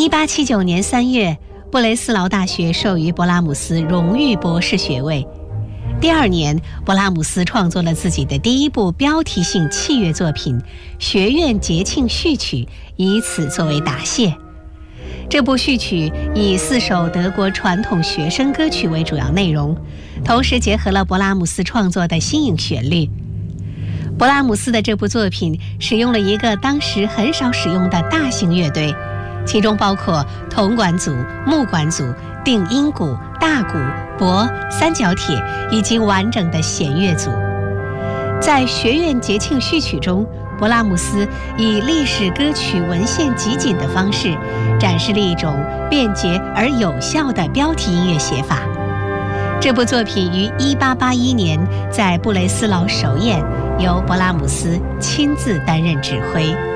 1879年3月，布雷斯劳大学授予勃拉姆斯荣誉博士学位。第2年，勃拉姆斯创作了自己的第一部标题性器乐作品《学院节庆序曲》，以此作为答谢。这部序曲以4首德国传统学生歌曲为主要内容，同时结合了勃拉姆斯创作的新颖旋律。勃拉姆斯的这部作品使用了一个当时很少使用的大型乐队，其中包括铜管组、木管组、定音鼓、大鼓、钹、三角铁以及完整的弦乐组。在学院节庆序曲中，勃拉姆斯以历史歌曲文献集锦的方式，展示了一种便捷而有效的标题音乐写法。这部作品于1881年在布雷斯劳首演，由勃拉姆斯亲自担任指挥。